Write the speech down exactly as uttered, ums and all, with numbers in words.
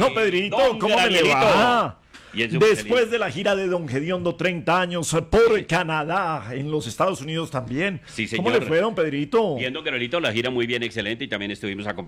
Don Pedrito, Don ¿cómo me le Danielito. va? Y en su Después de la gira de Don Gediondo, treinta años por Canadá, en los Estados Unidos también. Sí, ¿Cómo señor. le fue, Don Pedrito? Viendo Guerrerito, la gira muy bien, excelente, y también estuvimos acompañados